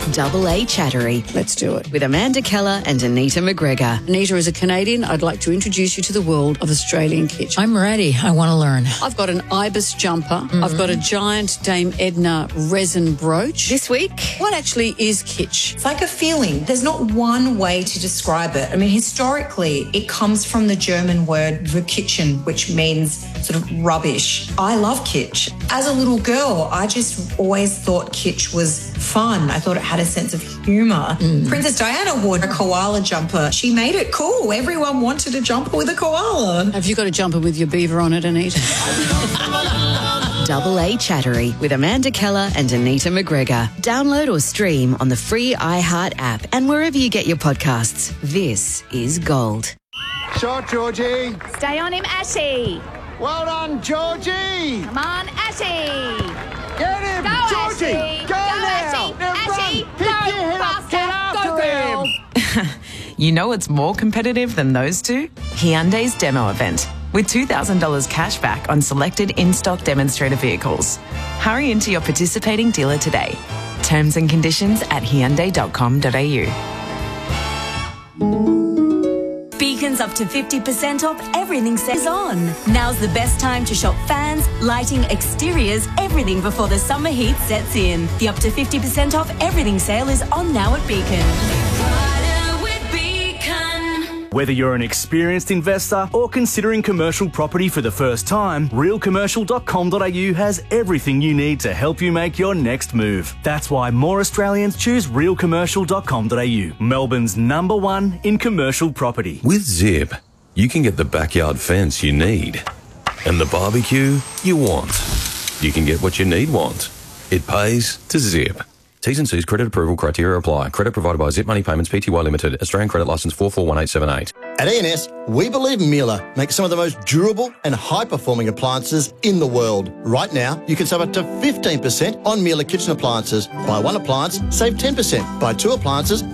Double A Chattery. Let's do it. With Amanda Keller and Anita McGregor. Anita, as a Canadian, I'd like to introduce you to the world of Australian kitsch. I'm ready. I want to learn. I've got an Ibis jumper. I've got a giant Dame Edna resin brooch. This week, What actually is kitsch? It's like a feeling. There's not one way to describe it. I mean, historically, it comes from the German word verkitchen, which means sort of rubbish. I love kitsch. As a little girl, I just always thought kitsch was fun. I thought it had a sense of humour. Princess Diana wore a koala jumper. She made it cool. Everyone wanted a jumper with a koala. Have you got a jumper with your beaver on it, Anita? Double A Chattery with Amanda Keller and Anita McGregor. Download or stream on the free iHeart app and wherever you get your podcasts. This is Gold. Shot, Georgie. Stay on him, Ashy. Well done, Georgie. Come on, Ashy. Get him, Go, Georgie. Ashy. Go now. Ashy. Now Ashy. run. Pick Go, your head up. faster. Get after Go, girl. him. You know what's more competitive than those two? Hyundai's demo event, with $2,000 cash back on selected in-stock demonstrator vehicles. Hurry into your participating dealer today. Terms and conditions at hyundai.com.au. Beacon's up to 50% off everything sales on. Now's the best time to shop fans, lighting, exteriors, everything before the summer heat sets in. The up to 50% off everything sale is on now at Beacon. Whether you're an experienced investor or considering commercial property for the first time, realcommercial.com.au has everything you need to help you make your next move. That's why more Australians choose realcommercial.com.au, Melbourne's #1 in commercial property. With Zip, you can get the backyard fence you need and the barbecue you want. You can get what you want. It pays to Zip. T's and C's credit approval criteria apply. Credit provided by Zip Money Payments Pty Limited. Australian credit licence 441878. At E&S, we believe Miele makes some of the most durable and high-performing appliances in the world. Right now, you can save up to 15% on Miele kitchen appliances. Buy one appliance, save 10%. Buy two appliances,